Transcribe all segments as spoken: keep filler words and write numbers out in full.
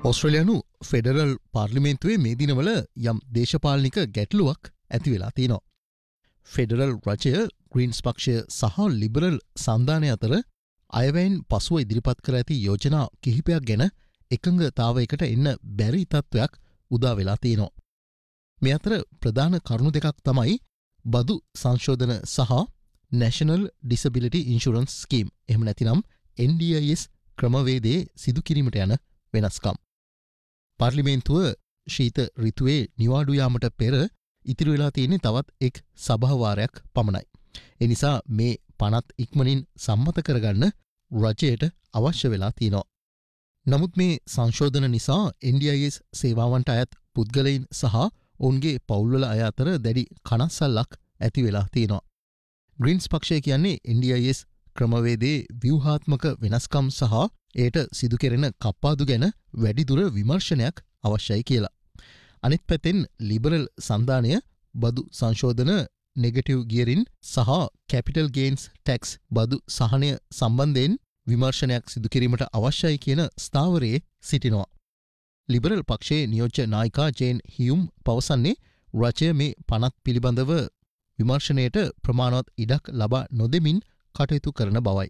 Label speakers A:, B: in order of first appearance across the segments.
A: ඔස්ට්‍රේලියානු federal පාර්ලිමේන්තුවේ මේ දිනවල යම් දේශපාලනික ගැටලුවක් ඇති වෙලා තියෙනවා. ෆෙඩරල් රජය ග්‍රීන්ස් පක්ෂය සහ ලිබරල් සන්ධානය අතර අයවැයෙන් පසුව ඉදිරිපත් කර ඇති යෝජනා කිහිපයක් ගැන එකඟතාවයකට එන්න බැරි තත්ත්වයක් උදා වෙලා තියෙනවා. මේ අතර ප්‍රධාන කරුණු දෙකක් තමයි බදු සංශෝධන සහ National Disability Insurance Scheme එහෙම නැතිනම් N D I S ක්‍රමවේදයේ සිදු කිරීමට යන වෙනස්කම්. පාර්ලිමේන්තුව ශීත ඍතුවේ නිවාඩු යාමට පෙර ඉතිරි වෙලා තියෙන්නේ තවත් එක් සභාවාරයක් පමණයි. ඒ නිසා මේ පනත් ඉක්මනින් සම්මත කරගන්න රජයට අවශ්‍ය වෙලා තියෙනවා. නමුත් මේ සංශෝධන නිසා N D I S සේවාවන්ට අයත් පුද්ගලයින් සහ ඔවුන්ගේ පවුල්වල අය අතර දැඩි කනස්සල්ලක් ඇති වෙලා තියෙනවා. ග්‍රීන්ස් පක්ෂය කියන්නේ N D I S ක්‍රමවේදයේ ව්‍යුහාත්මක වෙනස්කම් සහ එයට සිදු කෙරෙන කප්පාදු ගැන වැඩිදුර විමර්ශනයක් අවශ්‍යයි කියලා. අනිත් පැත්තෙන් ලිබරල් සන්ධානය බදු සංශෝධන නෙගටිව් ගියරින් සහ කැපිටල් ගේන්ස් ටැක්ස් බදු සහනය සම්බන්ධයෙන් විමර්ශනයක් සිදු කිරීමට අවශ්‍යයි කියන ස්ථාවරයේ සිටිනවා. ලිබරල් පක්ෂයේ නියෝජ්‍ය නායිකා ජේන් හියුම් පවසන්නේ රජය මේ පනත් පිළිබඳව විමර්ශනයට ප්‍රමාණවත් ඉඩක් ලබා නොදෙමින් කටයුතු කරන බවයි.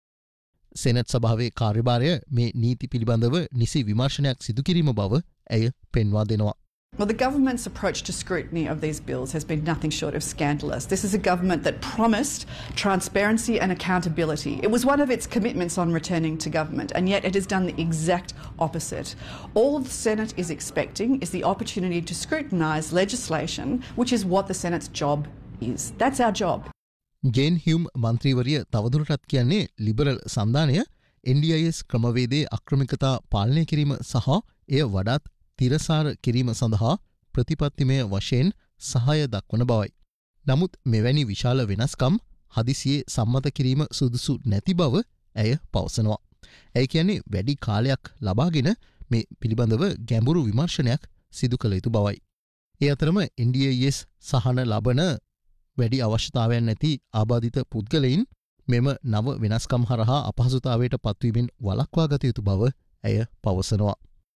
A: සෙනට් සභාවේ කාර්යභාරය මේ නීති පිළිබඳව නිසි විමර්ශනයක් සිදු කිරීම බව ඇය පෙන්වා දෙනවා.
B: Well, the government's approach to scrutiny of these bills has been nothing short of scandalous. This is a government that promised transparency and accountability. It was one of its commitments on returning to government, and yet it has done the exact opposite. All the Senate is expecting is the opportunity to scrutinise legislation, which is what the Senate's job is. That's our job.
A: Jane Hume මන්ත්‍රීවරිය තවදුරටත් කියන්නේ liberal සන්ධානය N D I S ක්‍රමවේදයේ අක්‍රමිකතා පාලනය කිරීම සහ එය වඩාත් තිරසාර කිරීම සඳහා ප්‍රතිපත්තිමය වශයෙන් සහාය දක්වන බවයි. නමුත් මෙවැනි විශාල වෙනස්කම් හදිසියේ සම්මත කිරීම සුදුසු නැති බව ඇය පවසනවා. ඇය කියන්නේ වැඩි කාලයක් ලබාගෙන මේ පිළිබඳව ගැඹුරු විමර්ශනයක් සිදු කළ යුතු බවයි. ඒ අතරම N D I S සහන ලබන වැඩි අවශ්‍යතාවයන් නැති ආබාධිත පුද්ගලයින් මෙම නව වෙනස්කම් හරහා අපහසුතාවයට පත්වීමෙන් වළක්වා ගත යුතු බව ඇය පවසනවා.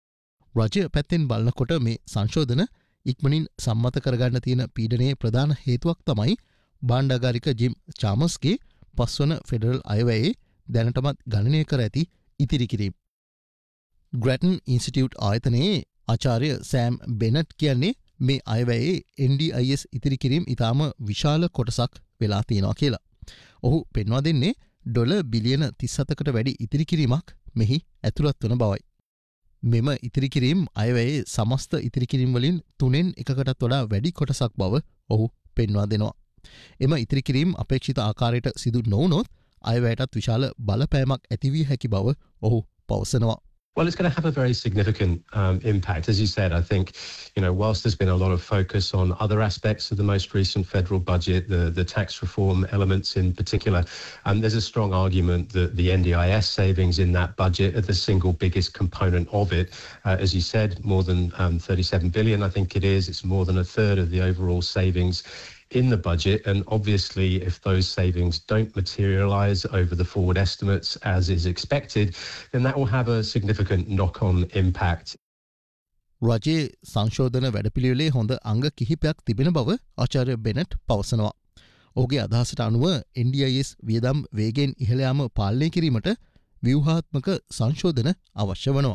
A: රජය පැත්තෙන් බලනකොට මේ සංශෝධන ඉක්මනින් සම්මත කරගන්න තියෙන පීඩනයේ ප්‍රධාන හේතුවක් තමයි භාණ්ඩාගාරික ජිම් චාමස්ගේ පස්වන ෆෙඩරල් අයවැයේ දැනටමත් ගණනය කර ඇති ඉතිරි කිරීම. ග්‍රැටන් ඉන්ස්ටිටියුට් ආයතනයේ ආචාර්ය සෑම් බෙනට් කියන්නේ මේ අයවැයේ N D I S ඉතිරි කිරීම ඉතාම විශාල කොටසක් වෙලා තියෙනවා කියලා. ඔහු පෙන්වා දෙන්නේ ඩොලර් බිලියන තිස් හතකට වැඩි ඉතිරි කිරීමක් මෙහි ඇතුළත් වන බවයි. මෙම ඉතිරි කිරීම අයවැයේ සමස්ත ඉතිරි කිරීම වලින් තුනෙන් එකකටත් වඩා වැඩි කොටසක් බව ඔහු පෙන්වා දෙනවා. එම ඉතිරි කිරීම අපේක්ෂිත ආකාරයට සිදු නොවුනොත් අයවැයටත් විශාල බලපෑමක් ඇතිවිය හැකි බව ඔහු පවසනවා.
C: Well, it's going to have a very significant um, impact. As you said, I think, you know, whilst there's been a lot of focus on other aspects of the most recent federal budget, the, the tax reform elements in particular, um, there's a strong argument that the N D I S savings in that budget are the single biggest component of it. Uh, as you said, more than um, thirty-seven billion, I think it is. It's more than a third of the overall savings in the budget, and obviously if those savings don't materialise over the forward estimates as is expected, then that will have a significant knock-on impact.
A: රජයේ සංශෝධන වැඩපිළිවෙලේ හොඳ අංග කිහිපයක් තිබෙන බව ආචාර්ය බෙනට් පවසනවා. ඔහුගේ අදහසට අනුව N D I S වියදම් වේගයෙන් ඉහළ යාම පාලනය කිරීමට ව්‍යුහාත්මක සංශෝධන අවශ්‍ය වනවා.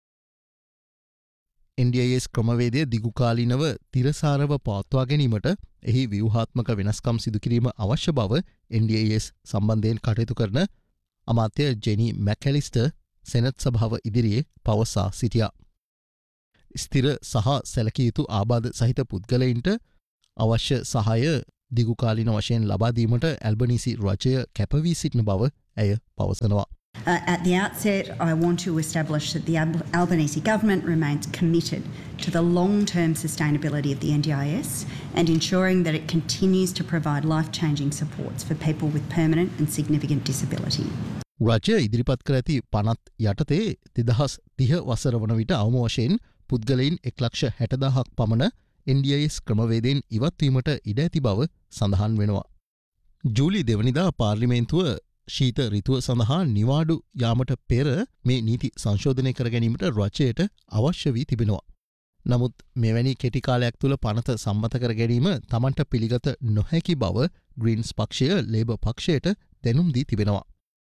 A: N D I S ක්‍රමවේදය දිගුකාලීනව තිරසාරව පවත්වා ගැනීමට එහි ව්‍යුහාත්මක වෙනස්කම් සිදු කිරීම අවශ්‍ය බව N D I S සම්බන්ධයෙන් කටයුතු කරන අමාත්‍ය ජෙනි මැකැලිස්ටර් සෙනට් සභාව ඉදිරියේ පවසා සිටියා. ස්ථිර සහ සැලකිය යුතු ආබාධ සහිත පුද්ගලයින්ට අවශ්‍ය සහාය දිගුකාලීන වශයෙන් ලබා දීමට ඇල්බනීසි රජය කැපවී සිටින බව ඇය පවසනවා.
D: Uh, at the outset, I want to establish that the Al- Albanese government remains committed to the long-term sustainability of the N D I S and ensuring that it continues to provide life-changing supports for people with permanent and significant disability.
A: රජය ඉදිරිපත් කර ඇති පනත් යටතේ දෙදහස් තිහ වසර වන විට අවම වශයෙන් පුද්ගලයින් එක් ලක්ෂ හැටදාහක් පමණ N D I S ක්‍රමවේදයෙන් ඉවත්වීමට ඉඩ ඇති බව සඳහන් වෙනවා. ජූලි දෙවනිදා පාර්ලිමේන්තුව ශීත ඍතුව සඳහා නිවාඩු යාමට පෙර මේ නීති සංශෝධනය කර ගැනීමට රජයට අවශ්‍ය වී තිබෙනවා. නමුත් මෙවැනි කෙටි කාලයක් තුළ පනත සම්මත කර ගැනීම තමන්ට පිළිගත නොහැකි බව ග්‍රීන්ස් පක්ෂය ලේබර් පක්ෂයට දැනුම් දී තිබෙනවා.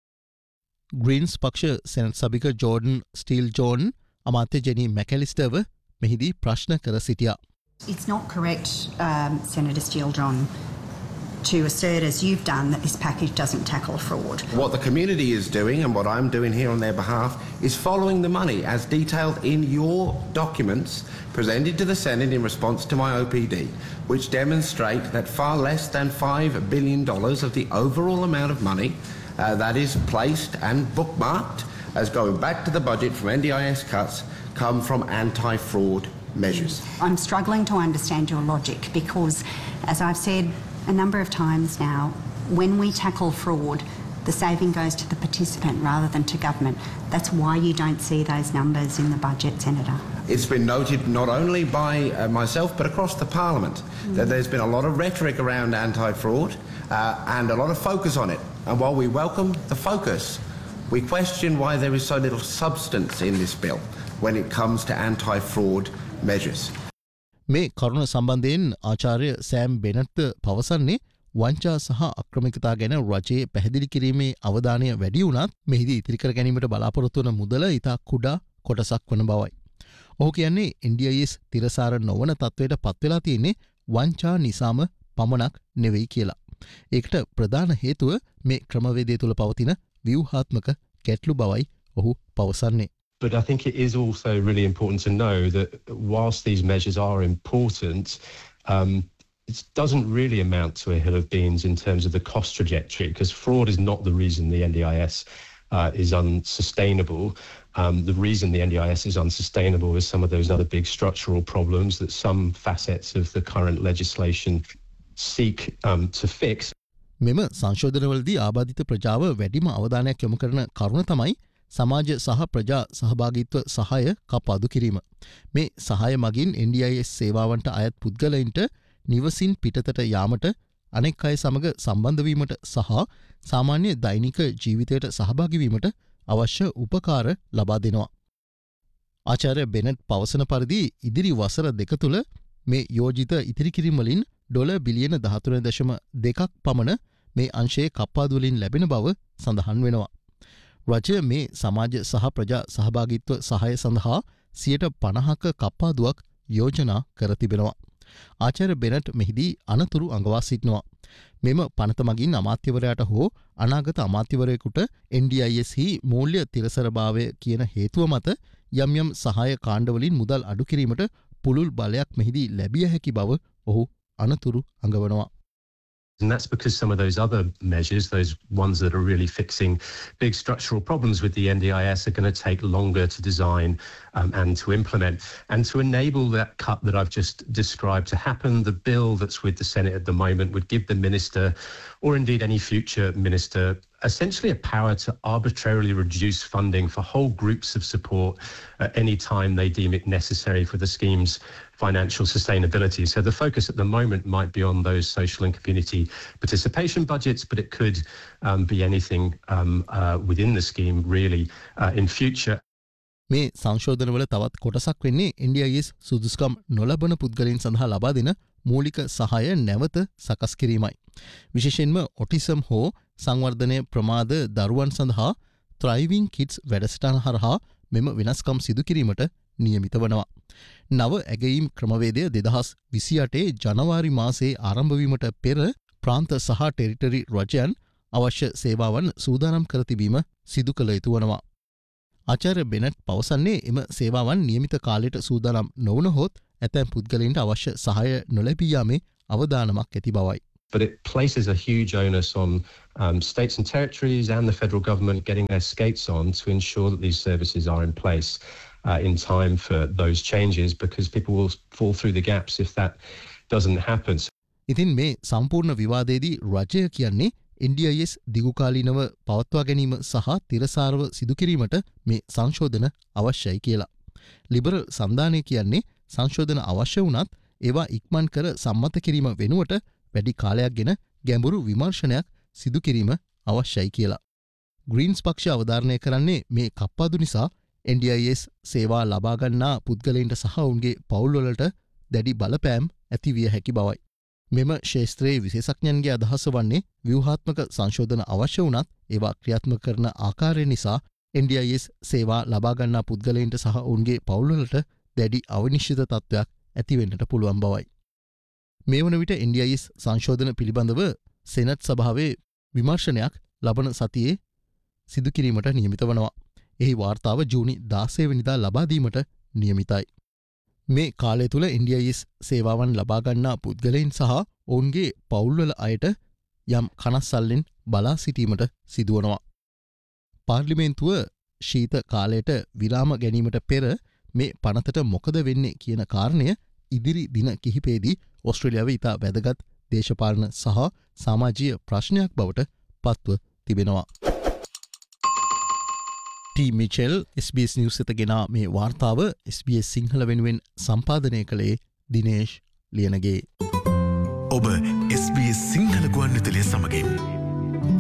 A: ග්‍රීන්ස් පක්ෂ සෙනට් සභික ජෝර්ඩන් ස්ටීල් ජෝන් අමාත්‍ය ජෙනී මැකැලිස්ටර්ව මෙහිදී ප්‍රශ්න කර සිටියා.
D: It's not correct, um, Senator Steele John, to assert, as you've done, that this package doesn't tackle fraud.
E: What the community is doing and what I'm doing here on their behalf is following the money as detailed in your documents presented to the Senate in response to my O P D, which demonstrate that far less than five billion dollars of the overall amount of money uh, that is placed and bookmarked as going back to the budget from N D I S cuts come from anti-fraud measures.
D: I'm struggling to understand your logic because, as I've said a number of times now, when we tackle fraud, the saving goes to the participant rather than to government. That's why you don't see those numbers in the budget, Senator.
E: It's been noted not only by uh, myself but across the Parliament mm. that there's been a lot of rhetoric around anti-fraud uh, and a lot of focus on it. And while we welcome the focus, we question why there is so little substance in this bill when it comes to anti-fraud measures.
A: මේ කරුණ සම්බන්ධයෙන් ආචාර්ය Sam බෙනට්ට පවසන්නේ වංචා සහ අක්‍රමිකතා ගැන රජයේ පැහැදිලි කිරීමේ අවධානය වැඩි වුණත් මෙහිදී ඉතිරි කර ගැනීමට බලාපොරොත්තු වන මුදල ඉතා කුඩා කොටසක් වන බවයි. ඔහු කියන්නේ N D I S තිරසාර නොවන තත්ත්වයට පත්වෙලා තියෙන්නේ වංචා නිසාම පමණක් නෙවෙයි කියලා. ඒකට ප්‍රධාන හේතුව මේ ක්‍රමවේදය තුළ පවතින ව්‍යුහාත්මක ගැටලු බවයි ඔහු පවසන්නේ.
C: But I think it is also really important to know that whilst these measures are important, um, it doesn't really amount to a hill of beans in terms of the cost trajectory, because fraud is not the reason the N D I S uh, is unsustainable. Um, the reason the N D I S is unsustainable is some of those other big structural problems that some facets of the current legislation seek um, to fix.
A: මෙම සංශෝධනවලදී ආබාධිත ප්‍රජාව වැඩිම අවධානයක් යොමු කරන කරුණ තමයි සමාජ සහ ප්‍රජා සහභාගීත්ව සහාය කපාදු කිරීම. මේ සහාය මගින් N D I S සේවාවන්ට අයත් පුද්ගලයින්ට නිවසින් පිටතට යාමට අනෙක් අය සමග සම්බන්ධ වීමට සහ සාමාන්‍ය දෛනික ජීවිතයට සහභාගී වීමට අවශ්‍ය උපකාර ලබා දෙනවා. ආචාර්ය බෙනට් පවසන පරිදි ඉදිරි වසර දෙක තුළ මේ යෝජිත ඉතිරි කිරීම වලින් ඩොලර් බිලියන දහතුන දශම දෙකක් පමණ මේ අංශයේ කප්පාදු වලින් ලැබෙන බව සඳහන් වෙනවා. රජය මේ සමාජ සහ ප්‍රජා සහභාගීත්ව සහාය සඳහා සියයට පණහක කප්පාදුවක් යෝජනා කර තිබෙනවා. ආචාර්ය බෙනට් මෙහිදී අනතුරු අඟවා සිටිනවා. මෙම පනත මගින් අමාත්‍යවරයාට හෝ අනාගත අමාත්‍යවරයෙකුට N D I S හි මූල්‍ය තිරසරභාවය කියන හේතුව මත යම් යම් සහාය කාණ්ඩවලින් මුදල් අඩු කිරීමට පුළුල් බලයක් මෙහිදී ලැබිය හැකි බව ඔහු අනතුරු අඟවනවා.
C: And that's because some of those other measures, those ones that are really fixing big structural problems with the N D I S, are going to take longer to design um, and to implement. And to enable that cut that I've just described to happen, the bill that's with the Senate at the moment would give the minister, or indeed any future minister, essentially a power to arbitrarily reduce funding for whole groups of support at any time they deem it necessary for the scheme's financial sustainability. So the focus at the moment might be on those social and community participation budgets, but it could um, be anything um, uh, within the scheme really uh, in future.
A: මේ සංශෝධනවල තවත් කොටසක් වෙන්නේ N D I S සුදුසුකම් නොලබන පුද්ගලයන් සඳහා ලබා දෙන මූලික සහාය නැවත සකස් කිරීමයි. විශේෂයෙන්ම ඔටිසම් හෝ සංවර්ධනය ප්‍රමාද දරුවන් සඳහා Thriving Kids වැඩසටහන හරහා මෙම වෙනස්කම් සිදු කිරීමට නියමිත වනවා. නව ඇගයීම් ක්‍රමවේදය දෙදහස් විසි අටේ ජනවාරි මාසයේ ආරම්භවීමට පෙර ප්‍රාන්ත සහ ටෙරිටරි රජයන් අවශ්‍ය සේවාවන් සූදානම් කර තිබීම සිදු කළ යුතු වනවා. ආචාර්ය බෙනට් පවසන්නේ එම සේවාවන් නියමිත කාලයට සූදානම් නොවුනහොත් ඇතැම් පුද්ගලයින්ට අවශ්‍ය සහාය නොලැබී යාමේ අවදානමක් ඇති බවයි.
C: But it places a huge onus on um, states and territories and the federal government getting their skates on to ensure that these services are in place uh, in time for those changes, because people will fall through the gaps if that doesn't happen.
A: ඉතින් මේ සම්පූර්ණ විවාදයේදී රජය කියන්නේ N D I S දිගුකාලීනව පවත්වා ගැනීම සහ තිරසාරව සිදු කිරීමට මේ සංශෝධන අවශ්‍යයි කියලා. ලිබරල් සන්ධානය කියන්නේ සංශෝධන අවශ්‍ය වුණත් ඒවා ඉක්මන් කර සම්මත කිරීම වෙනුවට වැඩි කාලයක් ගෙන ගැඹුරු විමර්ශනයක් සිදු කිරීම අවශ්‍යයි කියලා. ග්‍රීන්ස් පක්ෂ අවධාරණය කරන්නේ මේ කප්පාදු නිසා එන් ඩී අයි එස් සේවා ලබාගන්නා පුද්ගලයින්ට සහ උන්ගේ පවුල්වලට දැඩි බලපෑම් ඇතිවිය හැකි බවයි. මෙම ශේෂත්‍රයේ විශේෂඥන්ගේ අදහස වන්නේ ව්‍යුහාත්මක සංශෝධන අවශ්‍ය වුණත් ඒවා ක්‍රියාත්මක කරන ආකාරය නිසා එන් ඩී අයි එස් සේවා ලබාගන්නා පුද්ගලයින්ට සහ උන්ගේ පවුල්වලට දැඩි අවිනිශ්චිත තත්ත්වයක් ඇතිවෙන්නට පුළුවන් බවයි. මේ වන විට එන් ඩී අයි එස් සංශෝධන පිළිබඳව සෙනට් සභාවේ විමර්ශනයක් ලබන සතියේ සිදු කිරීමට නියමිත වනවා. එහි වාර්තාව ජූනි දාසය වෙනිදා ලබාදීමට නියමිතයි. මේ කාලය තුළ එන් ඩී අයි එස් සේවාවන් ලබාගන්නා පුද්ගලයින් සහ ඔවුන්ගේ පවුල්වල අයට යම් කනස්සල්ලෙන් බලා සිටීමට සිදුවනවා. පාර්ලිමේන්තුව ශීත කාලයට විරාම ගැනීමට පෙර මේ පනතට මොකද වෙන්නේ කියන කාරණය ඉදිරි දින කිහිපේදී ඔස්ට්‍රේලියාව ඉතා වැදගත් දේශපාලන සහ සමාජීය ප්‍රශ්නයක් බවට පත්ව තිබෙනවා. T Mitchell S B S news වෙත ගෙනා මේ වාර්තාව එස් බී එස් සිංහල වෙනුවෙන් සම්පාදනය කළේ දිනේෂ් ලියනගේ.
F: ඔබ එස් බී එස් සිංහල ගුවන්විදුලිය සමගින්